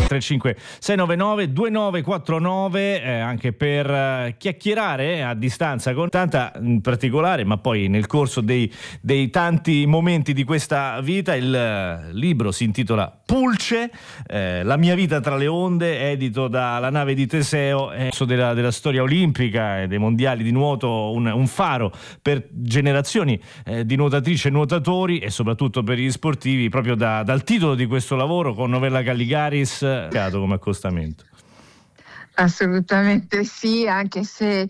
35 699 2949 anche per chiacchierare a distanza con tanta in particolare, ma poi nel corso dei tanti momenti di questa vita. Il libro si intitola Pulce, la mia vita tra le onde, edito dalla Nave di Teseo, della storia olimpica e dei mondiali di nuoto, un faro per generazioni di nuotatrici e nuotatori e soprattutto per gli sportivi, proprio dal titolo di questo lavoro con Novella Calligaris come accostamento. Assolutamente sì, anche se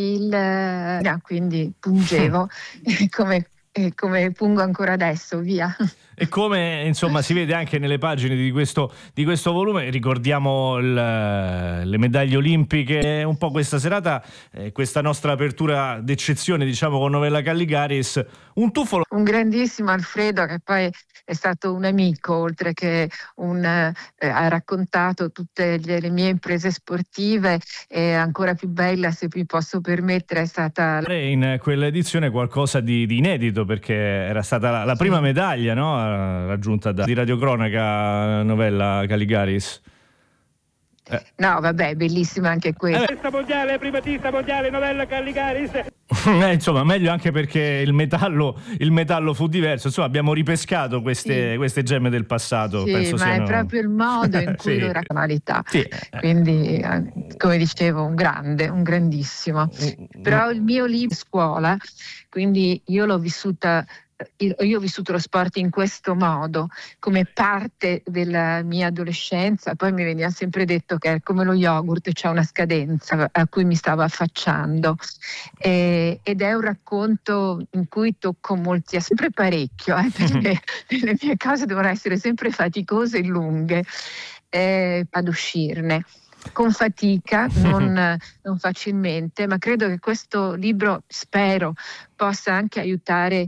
quindi pungevo come pungo ancora adesso, via. E come insomma si vede anche nelle pagine di questo volume, ricordiamo le medaglie olimpiche, un po' questa serata, questa nostra apertura d'eccezione, diciamo, con Novella Calligaris, un tuffo. Un grandissimo Alfredo, che poi è stato un amico, oltre che ha raccontato tutte le mie imprese sportive, e ancora più bella, se mi posso permettere, è stata in quell'edizione qualcosa di inedito, perché era stata la prima medaglia, no? Raggiunta di radiocronaca Novella Calligaris. No, vabbè, bellissima anche questa. Primatista mondiale Novella Calligaris. Insomma, meglio anche perché il metallo fu diverso. Insomma, abbiamo ripescato queste gemme del passato. Sì, penso ma siano... è proprio il modo in cui lo razionalità. Sì. Quindi, come dicevo, un grandissimo. Però il mio libro è scuola, quindi io ho vissuto lo sport in questo modo, come parte della mia adolescenza. Poi mi veniva sempre detto che è come lo yogurt, c'è una scadenza a cui mi stavo affacciando, ed è un racconto in cui tocco molti, sempre parecchio, perché le mie cose devono essere sempre faticose e lunghe ad uscirne. Con fatica, non facilmente, ma credo che questo libro, spero, possa anche aiutare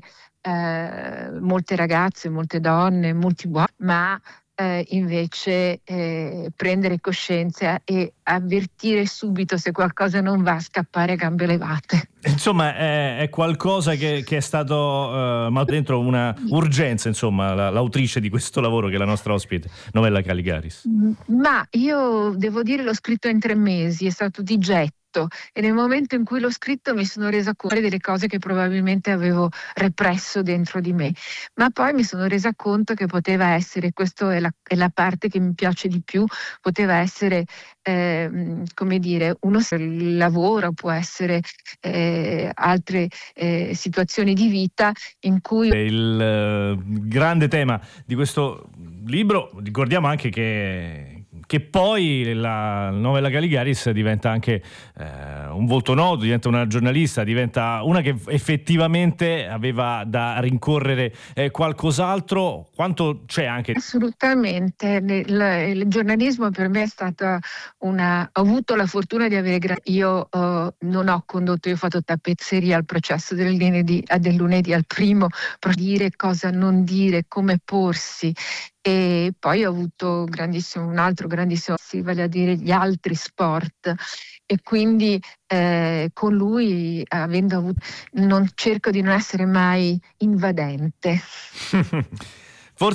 molte ragazze, molte donne, molti uomini, ma invece prendere coscienza e avvertire subito se qualcosa non va, scappare a gambe levate. Insomma, è qualcosa che è stato ma dentro una urgenza, insomma, l'autrice di questo lavoro, che è la nostra ospite, Novella Calligaris. Ma io devo dire, l'ho scritto in 3 mesi, è stato di getto. E nel momento in cui l'ho scritto mi sono resa conto delle cose che probabilmente avevo represso dentro di me, ma poi mi sono resa conto che poteva essere, questa è la parte che mi piace di più, poteva essere come dire, il lavoro, può essere altre situazioni di vita in cui... Il grande tema di questo libro, ricordiamo anche che poi la Novella Calligaris diventa anche un volto noto, diventa una giornalista, diventa una che effettivamente aveva da rincorrere qualcos'altro. Quanto c'è anche? Assolutamente, il giornalismo per me è stata ho avuto la fortuna di avere io non ho condotto, io ho fatto tappezzeria al processo del lunedì al primo, per dire cosa non dire, come porsi. E poi ho avuto un altro grandissimo, vale a dire gli altri sport, e quindi con lui, avendo avuto, non cerco di non essere mai invadente.